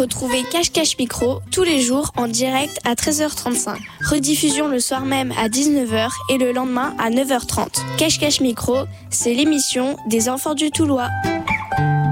Retrouvez Cache-Cache Micro tous les jours en direct à 13h35. Rediffusion le soir même à 19h et le lendemain à 9h30. Cache-Cache Micro, c'est l'émission des enfants du Toulois.